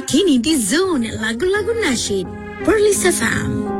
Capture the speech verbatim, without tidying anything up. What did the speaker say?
Kini di Zone lagu-lagu nasyid Perlis F M.